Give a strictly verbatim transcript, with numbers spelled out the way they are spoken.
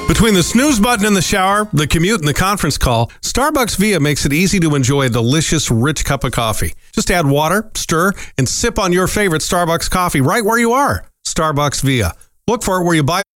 Between the snooze button in the shower, the commute, and the conference call, Starbucks Via makes it easy to enjoy a delicious, rich cup of coffee. Just add water, stir, and sip on your favorite Starbucks coffee right where you are. Starbucks Via. Look for it where you buy